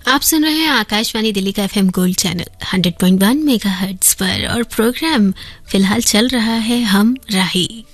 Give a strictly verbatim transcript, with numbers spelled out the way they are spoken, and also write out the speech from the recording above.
आप सुन रहे हैं आकाशवाणी दिल्ली का FM gold channel hundred point one megahertz पर और प्रोग्राम फिलहाल चल रहा है हम राही।